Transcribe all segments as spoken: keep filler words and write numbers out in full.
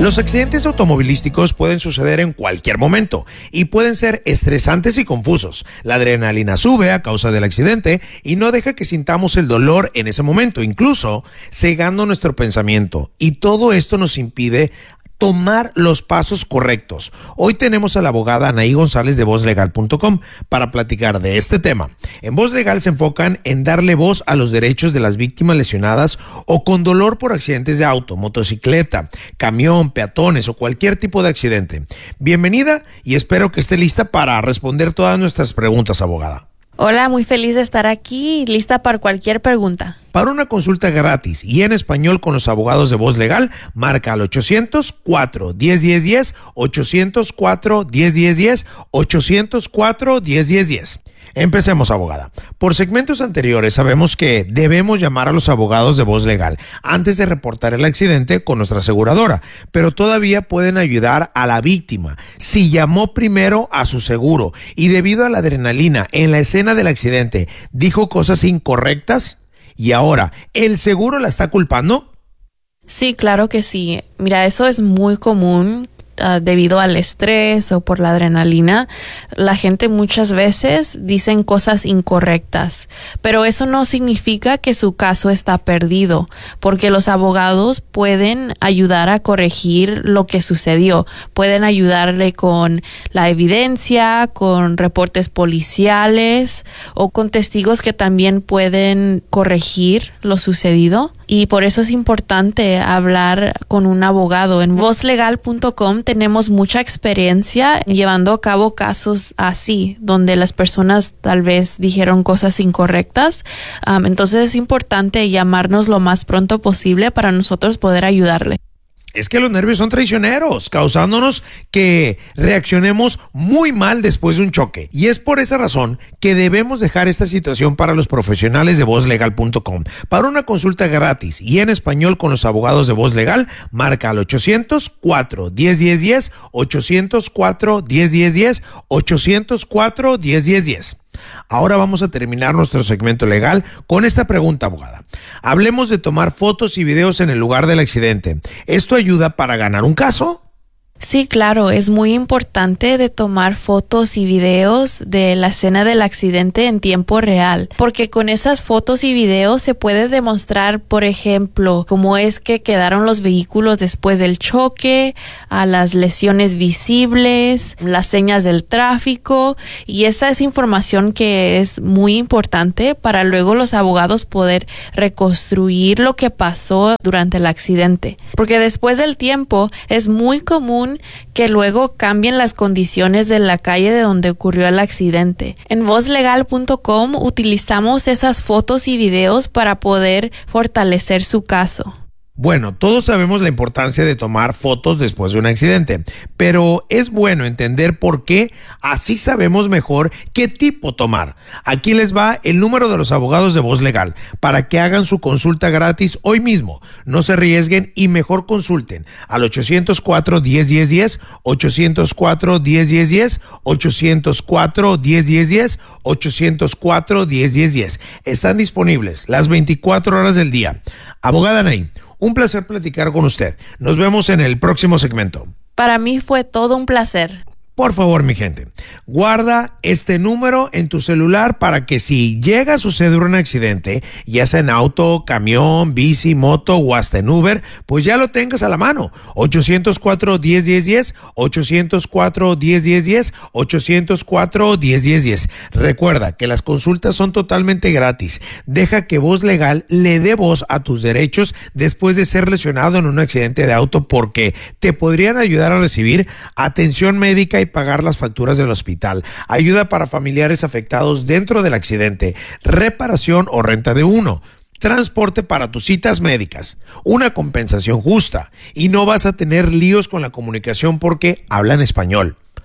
Los accidentes automovilísticos pueden suceder en cualquier momento y pueden ser estresantes y confusos. La adrenalina sube a causa del accidente y no deja que sintamos el dolor en ese momento, incluso cegando nuestro pensamiento. Y todo esto nos impide tomar los pasos correctos. Hoy tenemos a la abogada Anaí González de voz legal punto com para platicar de este tema. En Voz Legal se enfocan en darle voz a los derechos de las víctimas lesionadas o con dolor por accidentes de auto, motocicleta, camión, peatones o cualquier tipo de accidente. Bienvenida y espero que esté lista para responder todas nuestras preguntas, abogada. Hola, muy feliz de estar aquí, lista para cualquier pregunta. Para una consulta gratis y en español con los abogados de Voz Legal, marca al ochocientos, cuatro, diez, diez, diez, ochocientos cuatro, diez, diez, diez, ochocientos cuatro, diez, diez, diez. Empecemos, abogada. Por segmentos anteriores sabemos que debemos llamar a los abogados de Voz Legal antes de reportar el accidente con nuestra aseguradora, pero todavía pueden ayudar a la víctima si llamó primero a su seguro y debido a la adrenalina en la escena del accidente dijo cosas incorrectas y ahora el seguro la está culpando. Sí, claro que sí. Mira, eso es muy común. Uh, debido al estrés o por la adrenalina, la gente muchas veces dicen cosas incorrectas, pero eso no significa que su caso está perdido, porque los abogados pueden ayudar a corregir lo que sucedió, pueden ayudarle con la evidencia, con reportes policiales o con testigos que también pueden corregir lo sucedido, y por eso es importante hablar con un abogado. En voz legal punto com tenemos mucha experiencia llevando a cabo casos así, donde las personas tal vez dijeron cosas incorrectas. Um, entonces es importante llamarnos lo más pronto posible para nosotros poder ayudarle. Es que los nervios son traicioneros, causándonos que reaccionemos muy mal después de un choque. Y es por esa razón que debemos dejar esta situación para los profesionales de voz legal punto com. Para una consulta gratis y en español con los abogados de Voz Legal, marca al ochocientos, cuatro, diez, diez, diez, ochocientos cuatro, diez, diez, diez, ochocientos cuatro, diez, diez, diez. Ahora vamos a terminar nuestro segmento legal con esta pregunta, abogada. Hablemos de tomar fotos y videos en el lugar del accidente. ¿Esto ayuda para ganar un caso? Sí, claro, es muy importante de tomar fotos y videos de la escena del accidente en tiempo real, porque con esas fotos y videos se puede demostrar, por ejemplo, cómo es que quedaron los vehículos después del choque, a las lesiones visibles, las señas del tráfico, y esa es información que es muy importante para luego los abogados poder reconstruir lo que pasó durante el accidente, porque después del tiempo es muy común que luego cambien las condiciones de la calle de donde ocurrió el accidente. En voz legal punto com utilizamos esas fotos y videos para poder fortalecer su caso. Bueno, todos sabemos la importancia de tomar fotos después de un accidente, pero es bueno entender por qué, así sabemos mejor qué tipo tomar. Aquí les va el número de los abogados de Voz Legal para que hagan su consulta gratis hoy mismo. No se arriesguen y mejor consulten al ochocientos cuatro, diez, diez, diez, ochocientos cuatro, diez, diez, diez, ochocientos cuatro, diez, diez, diez, ochocientos cuatro, diez, diez, diez. Están disponibles las veinticuatro horas del día. Abogada Anaí, un placer platicar con usted. Nos vemos en el próximo segmento. Para mí fue todo un placer. Por favor, mi gente, guarda este número en tu celular para que si llega a suceder un accidente, ya sea en auto, camión, bici, moto o hasta en Uber, pues ya lo tengas a la mano. ochocientos cuatro, diez, diez, diez, ochocientos cuatro, diez, diez, diez, ochocientos cuatro, diez, diez, diez. Recuerda que las consultas son totalmente gratis. Deja que Voz Legal le dé voz a tus derechos después de ser lesionado en un accidente de auto, porque te podrían ayudar a recibir atención médica y pagar las facturas del hospital, ayuda para familiares afectados dentro del accidente, reparación o renta de uno, transporte para tus citas médicas, una compensación justa y no vas a tener líos con la comunicación porque hablan español.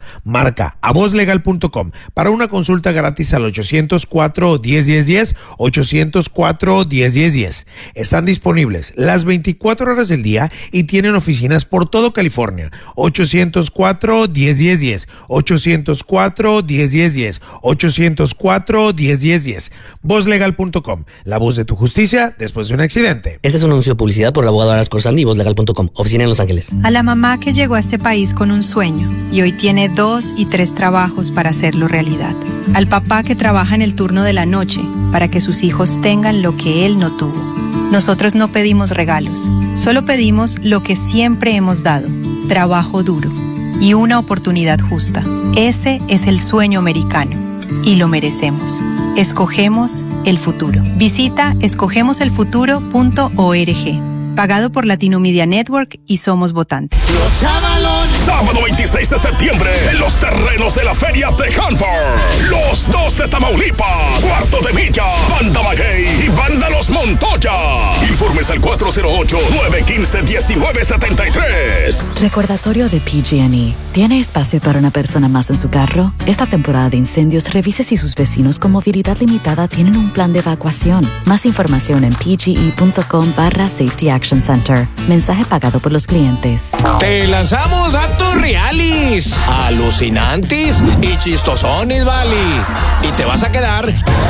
Marca a voz legal punto com para una consulta gratis al ochocientos cuatro, diez, diez, diez, ochocientos cuatro, diez, diez, diez. Están disponibles las veinticuatro horas del día y tienen oficinas por todo California. ochocientos cuatro, diez, diez, diez, ochocientos cuatro, diez, diez, diez, ochocientos cuatro, diez, diez, diez. voz legal punto com, la voz de tu justicia después de un accidente. Este es un anuncio de publicidad por el abogado Aras Corsandi y voz legal punto com, oficina en Los Ángeles. A la mamá que llegó a este país con un sueño y hoy tiene dos y tres trabajos para hacerlo realidad. Al papá que trabaja en el turno de la noche para que sus hijos tengan lo que él no tuvo. Nosotros no pedimos regalos, solo pedimos lo que siempre hemos dado, trabajo duro y una oportunidad justa. Ese es el sueño americano y lo merecemos. Escogemos el futuro. Visita escogemos el futuro punto org. Pagado por Latino Media Network y Somos Votantes. Los Chavalones. Sábado veintiséis de septiembre, en los terrenos de la Feria de Hanford. Los dos de Tamaulipas, Cuarto de Milla, Banda Maguey y Banda Los Montoya. Informes al cuatro cero ocho, nueve uno cinco, uno nueve siete tres. Recordatorio de P G and E. ¿Tiene espacio para una persona más en su carro? Esta temporada de incendios, revise si sus vecinos con movilidad limitada tienen un plan de evacuación. Más información en pge.com barra Safety Action Center. Mensaje pagado por los clientes. Te lanzamos datos reales, alucinantes y chistosones, vale. Y te vas a quedar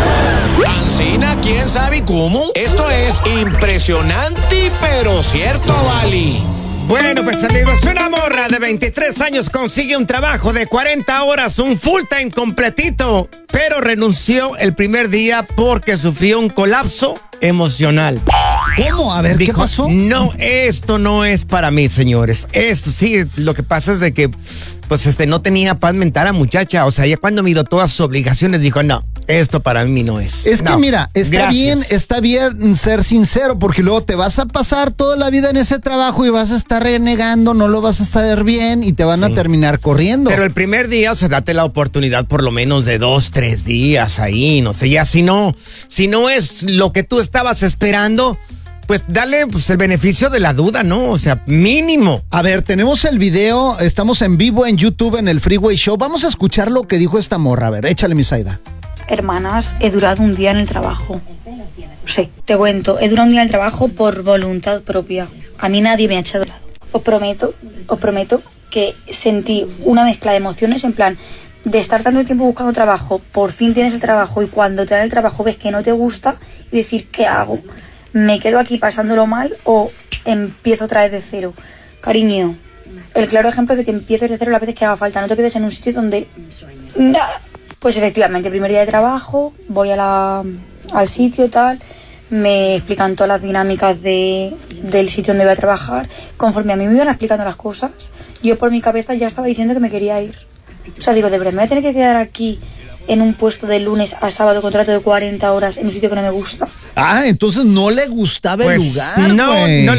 ancina, quién sabe cómo. Esto es impresionante, pero cierto, vale. Bueno, pues amigos, una morra de veintitrés años consigue un trabajo de cuarenta horas, un full time completito, pero renunció el primer día porque sufrió un colapso emocional. ¿Cómo? A ver, Dijo, ¿qué pasó? No, esto no es para mí, señores. Esto sí, lo que pasa es de que, pues, este, no tenía paz mental la muchacha. O sea, ya cuando miró todas sus obligaciones, dijo, no, esto para mí no es. Es no, que mira, está gracias. bien, está bien ser sincero, porque luego te vas a pasar toda la vida en ese trabajo y vas a estar renegando, no lo vas a saber bien y te van sí. a terminar corriendo. Pero el primer día, o sea, date la oportunidad por lo menos de dos, tres días ahí, no sé, ya si no, si no es lo que tú estabas esperando, pues dale pues, el beneficio de la duda, ¿no? O sea, mínimo. A ver, tenemos el video, estamos en vivo en YouTube en el Freeway Show. Vamos a escuchar lo que dijo esta morra. A ver, échale, mi Zaida. Hermanas, he durado un día en el trabajo. Sí, te cuento, he durado un día en el trabajo por voluntad propia. A mí nadie me ha echado de lado. Os prometo, os prometo que sentí una mezcla de emociones en plan de estar tanto tiempo buscando trabajo, por fin tienes el trabajo y cuando te dan el trabajo ves que no te gusta y decir, ¿qué hago? ¿Me quedo aquí pasándolo mal o empiezo otra vez de cero? Cariño, el claro ejemplo de que empieces de cero las veces que haga falta. No te quedes en un sitio donde... Nah. Pues efectivamente, el primer día de trabajo, voy a la, al sitio tal, me explican todas las dinámicas de, del sitio donde voy a trabajar. Conforme a mí me iban explicando las cosas, yo por mi cabeza ya estaba diciendo que me quería ir. O sea, digo, ¿de verdad me voy a tener que quedar aquí en un puesto de lunes a sábado, contrato de cuarenta horas en un sitio que no me gusta? Ah, entonces no le gustaba pues el lugar, no, güey. no